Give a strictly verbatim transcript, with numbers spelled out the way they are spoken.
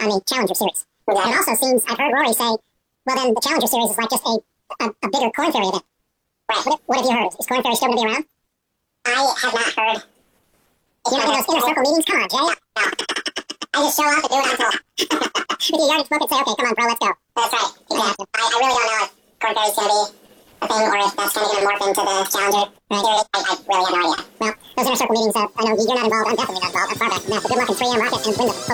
on the Challenger Series. Yeah. And it also seems, I've heard Rory say, well, then the Challenger Series is like just a, a, a bigger Corn Ferry event. Right. What, what have you heard? Is Corn Ferry still going to be around? I have not heard. You're not in those inner circle meetings? Come on, Jay. No, no. I just show up and do what I'm told. With your yardage book and say, okay, come on, bro, let's go. That's right. Exactly. I, I really don't know if Corn Ferry's going to be a thing or if that's kind of going to morph into the Challenger Series. I, I really have no idea. Well, those inner circle meetings, uh, I know you're not involved. I'm definitely not involved. I'm far back from that. But good luck in three M Rocket and win the